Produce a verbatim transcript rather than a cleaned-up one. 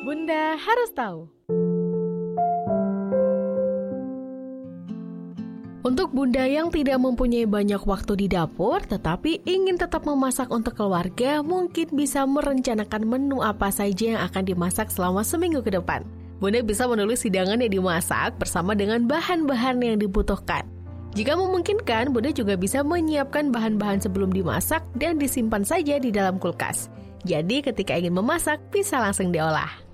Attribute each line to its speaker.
Speaker 1: Bunda harus tahu. Untuk bunda yang tidak mempunyai banyak waktu di dapur, tetapi ingin tetap memasak untuk keluarga, mungkin bisa merencanakan menu apa saja yang akan dimasak selama seminggu ke depan. Bunda bisa menulis hidangan yang dimasak bersama dengan bahan-bahan yang dibutuhkan. Jika memungkinkan, bunda juga bisa menyiapkan bahan-bahan sebelum dimasak dan disimpan saja di dalam kulkas. Jadi ketika ingin memasak, bisa langsung diolah.